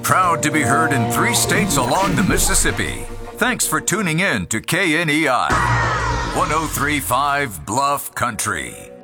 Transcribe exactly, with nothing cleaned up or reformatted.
Proud to be heard in three states along the Mississippi. Thanks for tuning in to K N E I one oh three point five Bluff Country.